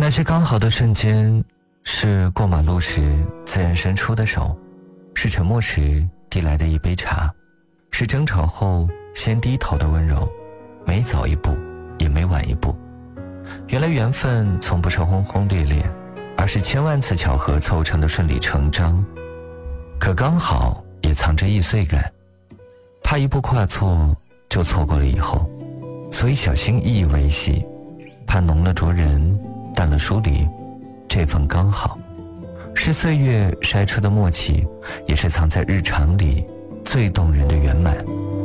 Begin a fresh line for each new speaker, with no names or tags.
那些刚好的瞬间，是过马路时自然伸出的手，是沉默时递来的一杯茶，是争吵后先低头的温柔，没早一步也没晚一步。原来缘分从不是轰轰烈烈，而是千万次巧合凑成的顺理成章。可刚好也藏着易碎感，怕一步跨错就错过了以后，所以小心翼翼维系，怕浓了灼人，淡了疏离。这份刚好是岁月筛出的默契，也是藏在日常里最动人的圆满。